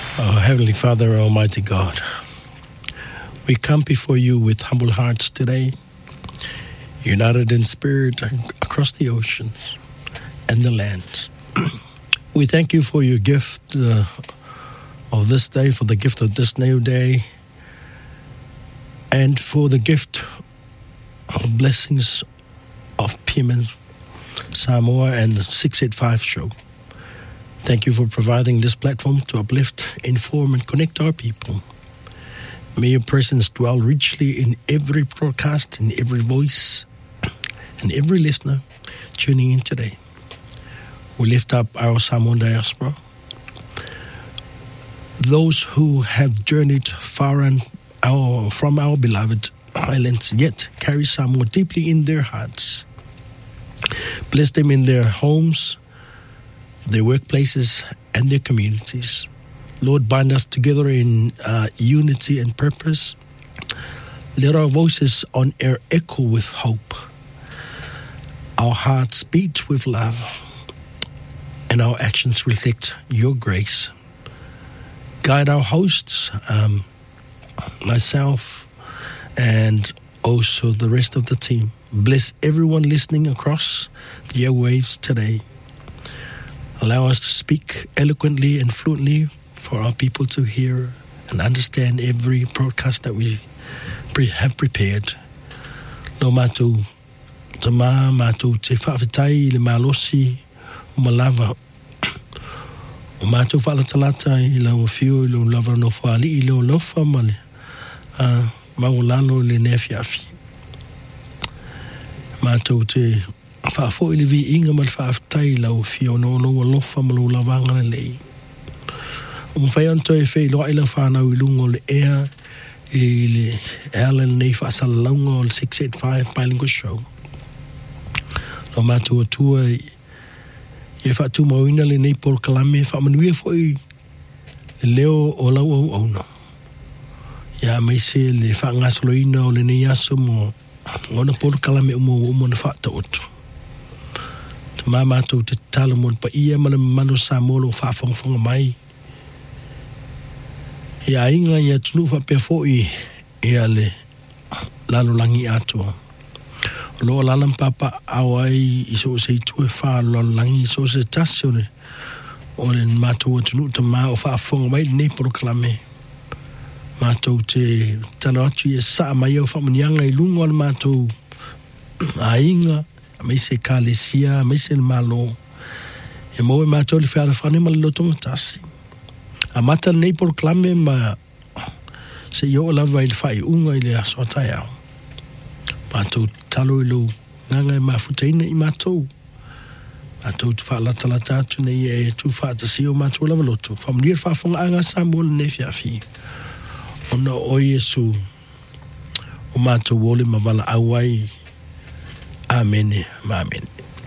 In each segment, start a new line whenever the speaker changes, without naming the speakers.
Oh, Heavenly Father, Almighty God, we come before you with humble hearts today, united in spirit across the oceans and the lands. We thank you for your gift of this day, for the gift of this new day, and for the gift of blessings of PM Samoa and the 685 show. Thank you for providing this platform to uplift, inform, and connect our people. May your presence dwell richly in every broadcast, in every voice, and every listener tuning in today. We lift up our Samoan diaspora, those who have journeyed far and from our beloved islands, yet carry Samoa deeply in their hearts. Bless them in their homes, their workplaces, and their communities. Lord, bind us together in unity and purpose. Let our voices on air echo with hope. Our hearts beat with love, and our actions reflect your grace. Guide our hosts, myself, and also the rest of the team. Bless everyone listening across the airwaves today. Allow us to speak eloquently and fluently for our people to hear and understand every broadcast that we have prepared. Lo mātou, te mā mātou te whawhitai le mālosi o malava. O mātou whalatalata I lau whiu I lau lava no whaali I lau lofa male. Maulalo le nefiafi. Mātou te whaafo I le vi inga mal whaaftai lau whiu no loa lofa malu lavanga le lei. Mwhai anto e whai loa ila whanau I lungo le ea I le Alan nei whaasala launga o le 685 Bilingual Show. Lo mātou atua I whaatu mauina le nei Paul Kalame whaamanuia fwoi le leo o lau au au no. Ia maise le whaangasoloina o le nei aso mo ngona Paul Kalame umo na whaata otu. Te mā mātou te tala mo pa ia mana mano sa molo whaafongfonga mai. Ia inga ia tunu whapea ia le lalolangi atua. Loa lalam papa awai iso se tue wha lalolangi iso se tasi o le mātou tunu ta mā o whaafonga mai nei Porokalame. Mātou te tala atu ia saa mai au whamanianga I lungo ala mātou a inga, mai se kālesia, mai se le malo. E moe mātou le whiara whanema le lotonga tasi. A mata nei Porokalame ma se yo lava I le whai unga I le aso atai au. Mātou talo I lo nganga I mawhutaina I mātou. Mātou tu whaalatalata atu nei e tu whaatasi o mātou lava loto. Whamunir whaafonga anga Samuel nei whiawhi. Ona o Yesu o mātou wole mawala awai. Amene, mamene.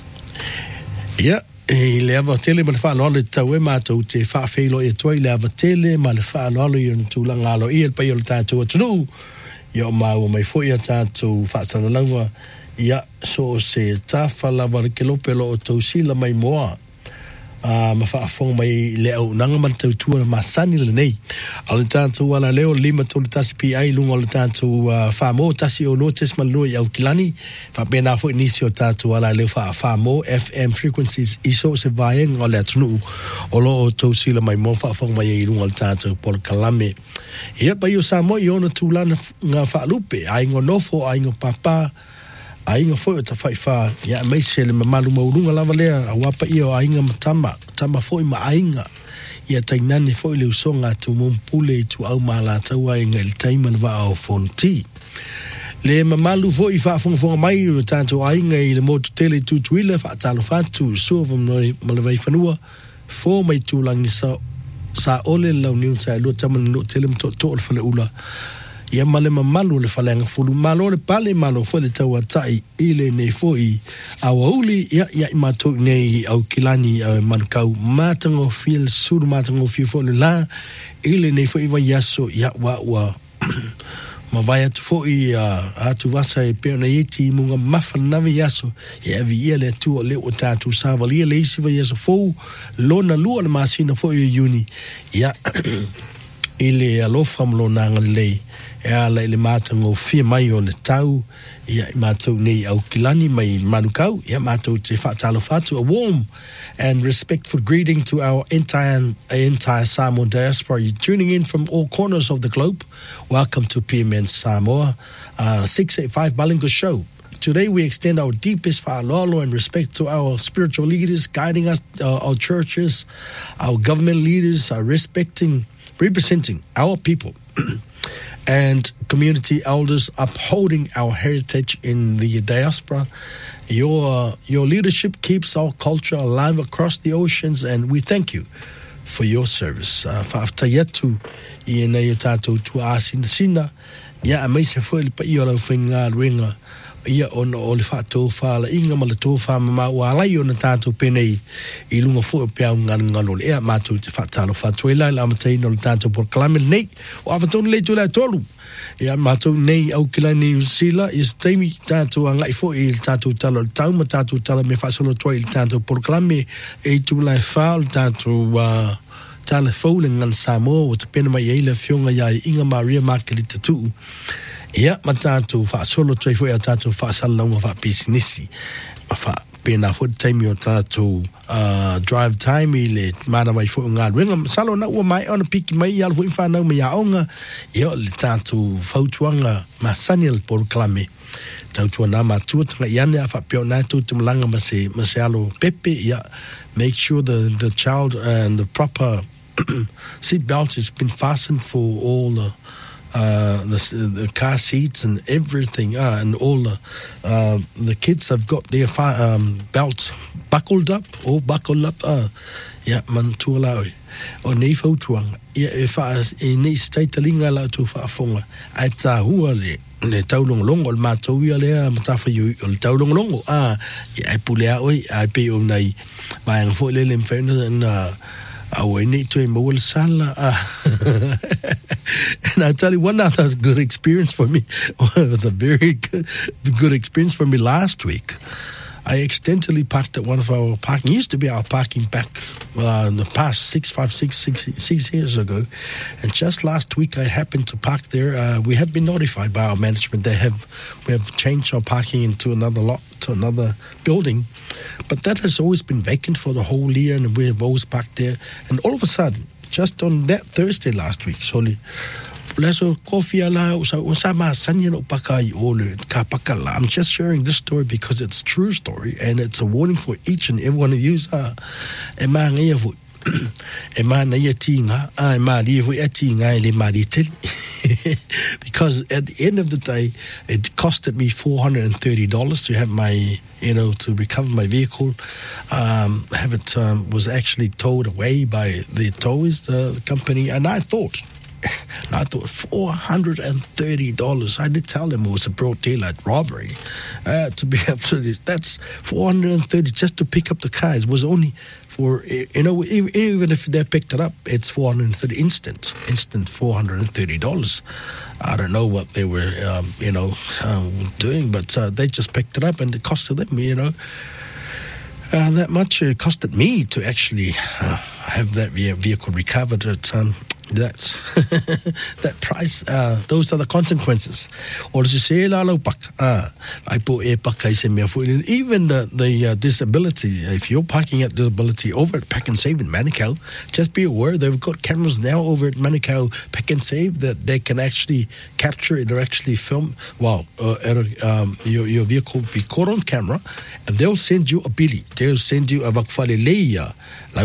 Ia. E le ava tele ma le whaaloalo I tau e mātou te whaafeilo I atua I le ava tele ma le whaaloalo I on tūlanga alo I le pai o le tātou atunu. Ia o māua mai fwoi a tātou whaasana ia so se tāwhalawa ke lopelo o tau sila mai moa. Ma whaafonga mai le au nanga ma tau tua na masani le nei. A le tātou ala leo lima tole tasi pi ai lunga le tātou whaamo tasi o lotes ma lua I au kilani. Whapena fo inisi o tātou ala leo whaamo FM frequencies iso se vaeng o le atunu o lo o tau sila mai mo whaafonga mai I lunga le tātou Porokalame. Ia pa I o Samoa I ona tūlana ngā whaalupe. A ingo nofo, a ingo papa, a inga foi o ta whai wha, ia mai se le mamalu maurunga lava lea, a wapa ia o a inga matama, tama foi ma a inga, ia tainane foi le usonga tu mumpule I tu au maala taua inga il taimana wa au fonti. Le mamalu foi whaafonga mai o tātou a inga I le motu tele tutuila, whaatalo whatu, suava malawai whanua, fo mai tūlangi sa ole lau niun sa lua tamana no tele mto to'ol whana ula, ia male mamalu le whalenga fulu malo le pale malo fo le tau atai ile nei foi awauli ia I mātou nei au kilani au manukau mātango fil suru mātango fil fo le la ile nei foi wa yaso ia wa ma vai atu fo I atu wasa e peo na iti munga mawhanawi aso e avi ia le atu o le o tātou sāwali le isi vai aso fo lona lua na masina fo I uni ia I le alofa mlo nanga lei e ala le mātango fia mai o le tau ia I mātou nei au kilani mai manukau ia mātou te whaatalo whatu a warm and respectful greeting to our entire Samoa diaspora. You're tuning in from all corners of the globe. Welcome to PMN Samoa 685 Balingo Show. Today we extend our deepest whaalolo and respect to our spiritual leaders guiding us, our churches, our government leaders are representing our people and community elders upholding our heritage in the diaspora. Your leadership keeps our culture alive across the oceans, and we thank you for your service. Whaaftaietu I nei o tātou tua āsina ia a meise fwele pa I o lau whinga ruenga ia ona o le whātou whaala inga ma le tō whāmama o alai o na tātou penei I lunga fo o piau ngano le ea mātou te whātalo whātou e lai la amatai no le tātou porkalame nei o awhatonu le tu la tolu ia mātou nei au kila New Zealand is teimi tātou a ngai fo I le tātou talo le tau ma tātou tala me whasolo toi le tātou porkalame e tu lai whao le tātou tala fōle ngan Samoa o te pena mai eile fionga ia Inga Maria Margarita tu ia ma tātou whaasolo toi fo ia tātou whaasalanga whaapisinisi ma wha pena fo taimi o tātou drive time I le mana mai fo ngā ruenga salo na ua mai ona piki mai ala fo I whanau me aonga ia le tātou whautuanga ma Saniel Porklame tautua nā mātua tanga iane a whapio nātou te malanga ma se alo pepe ia make sure the child and the proper seat belt has been fastened for all the car seats and everything, and all the kids have got their belt buckled up, all buckled up. Yeah, man tualawe. O nei fautuanga. Ia e whaas, e nei staitalinga la tu whaafonga. Ai tā hua le taulongolongo, le mātou ia lea, matafa yu, o le taulongolongo. Ia e pulea oi, ai pe o nei, vai ang fo lele mwhena, na I need to emote sala. And I tell you one other good experience for me. It was a very good experience for me last week. I accidentally parked at one of our parking. Used to be our parking back in the past 6 years ago. And just last week I happened to park there. We have been notified by our management. We have changed our parking into another lot, to another building. But that has always been vacant for the whole year, and we have always parked there. And all of a sudden, just on that Thursday last week, sorry, I'm just sharing this story because it's a true story and it's a warning for each and every one of you. Because at the end of the day, it costed me $430 to have my, to recover my vehicle. Have it was actually towed away by the tows, the company, and I thought $430. I did tell them it was a broad daylight robbery. To be absolutely, that's $430 just to pick up the car. It was only for, even if they picked it up, it's $430 instant $430. I don't know what they were, doing, but they just picked it up, and it costed them, that much. It costed me to actually have that vehicle recovered at that price. Those are the consequences. Even the disability, if you're parking at disability over at Pack and Save in Manukau, just be aware they've got cameras now over at Manukau Pack and Save that they can actually capture it or actually film. Your vehicle will be caught on camera, and they'll send you a bili. They'll send you a vakfaleleia.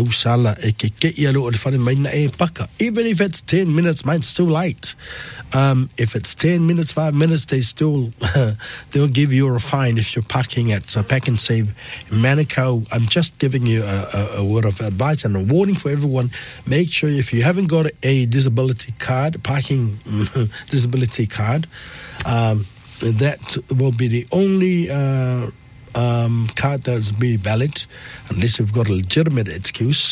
Even if it's 10 minutes, mine's too late. If it's 10 minutes, 5 minutes, they'll give you a fine if you're parking at Pack and Save Manukau. I'm just giving you a word of advice and a warning for everyone. Make sure if you haven't got a disability card, parking disability card, that will be the only card that's be valid unless you've got a legitimate excuse.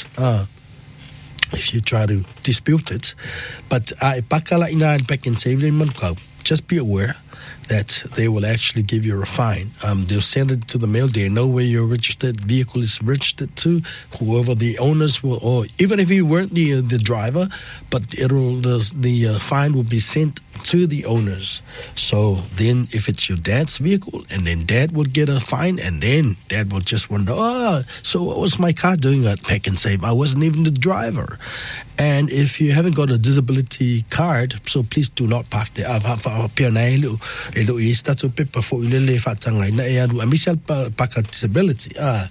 If you try to dispute it. But pakala ina Pack and Save in Manukau. just be aware that they will actually give you a fine. They'll send it to the mail. They know where your registered vehicle is registered to, whoever the owners will, or even if you weren't the driver, but the fine will be sent to the owners. So then if it's your dad's vehicle, and then dad will get a fine, and then dad will just wonder, so what was my car doing at Pack and Save? I wasn't even the driver. And if you haven't got a disability card, so please do not park there. Disability.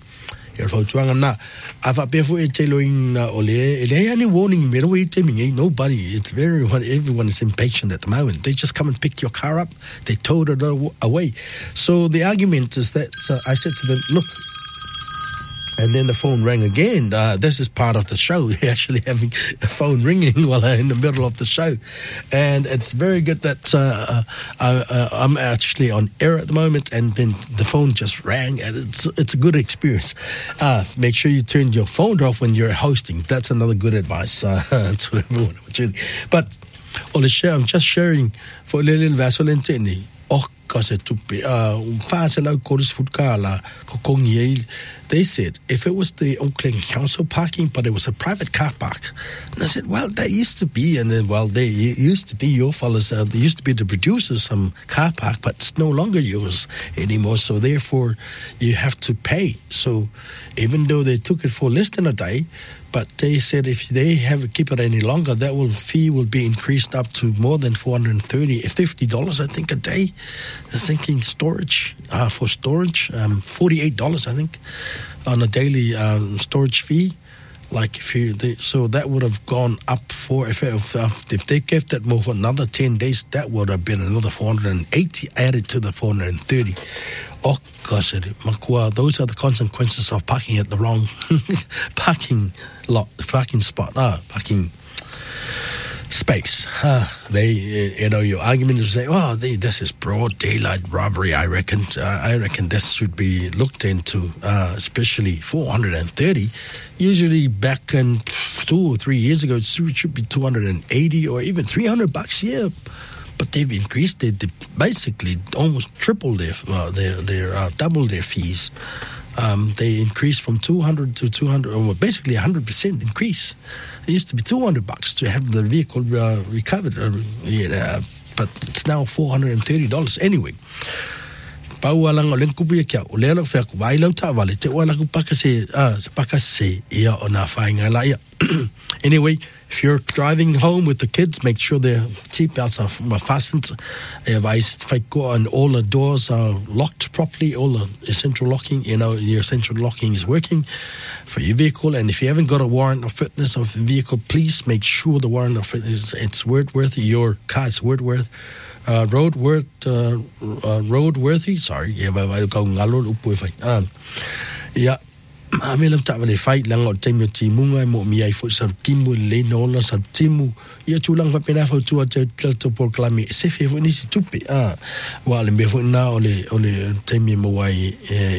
Nobody, it's everyone is impatient at the moment. They just come and pick your car up, they towed it away. So the argument is that I said to them, look, and then the phone rang again. This is part of the show, actually having a phone ringing while I'm in the middle of the show. And it's very good that I'm actually on air at the moment, and then the phone just rang, and it's a good experience. Make sure you turn your phone off when you're hosting. That's another good advice to everyone. But I'm just sharing for a little vessel in Tini. They said if it was the Auckland Council parking, but it was a private car park, and I said, well, that used to be, and then they used to be your fellas. They used to be the producers some car park, but it's no longer yours anymore. So therefore, you have to pay. So even though they took it for less than a day, but they said if they keep it any longer, that fee will be increased up to more than $50, I think, a day. I was thinking storage, for storage, $48, I think, on a daily storage fee. Like so that would have gone up if they kept it more for another 10 days, that would have been another 480 added to the 430. Oh gosh, those are the consequences of parking at the wrong parking spot, parking space. Your argument is say, this is broad daylight robbery. I reckon this should be looked into, especially 430. Usually back in 2 or 3 years ago, it should be 280 or even $300 here. But they've increased. They basically almost tripled their doubled their fees. They increased from 200 to 200, or basically 100% increase. It used to be $200 to have the vehicle recovered, but it's now $430 anyway. Anyway, if you're driving home with the kids, make sure their seatbelts are fastened. And all the doors are locked properly, all the central locking, your central locking is working for your vehicle. And if you haven't got a warrant of fitness of the vehicle, please make sure the warrant of fitness, it's roadworthy, your car is roadworthy. Sorry, yeah. Amelam tawale fight lang o temi timunga mo mi ai fo sa kimu le no la sa timu ia tulang fa pena fo tu te proclame se fe fo ni si tupe wa le me fo na o le temi mo ai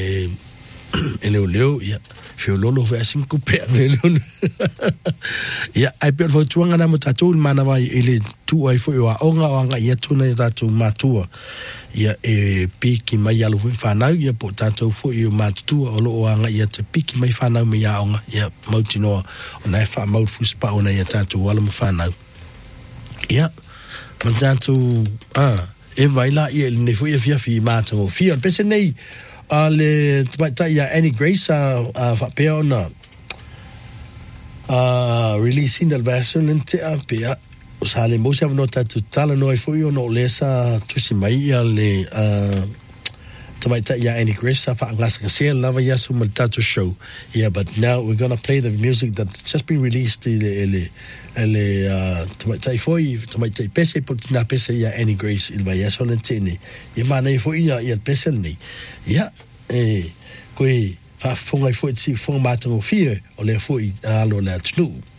leo ia fe lolo fa sin kupe lelo ia ai per fo tuanga na mo tatu mana vai ele tu ai fo wa onga ia tuna tatu matua ia piki mai alu fa na ia po tatu fo ia matua o lo anga ia te piki mai fa na me ia onga ia mautino ona fa mau fu spa ona ia tatu wala mo fa na ia man tatu vai la ia ne fo ia fi matua fi al pese nei ale tai Annie Grace fa peona releasing the vessel into apia usale mo se nota tala no fo yo no lesa tusi mai ale tai Annie Grace fa ngas se lava ya su maltato show. Yeah, but now we're going to play the music that's just been released tai foi tai pese na pese ya Annie Grace il vai so lentini e mana foi ya pese ni ya koi fa fonga foi si fonga mato fie o le foi alo la tnu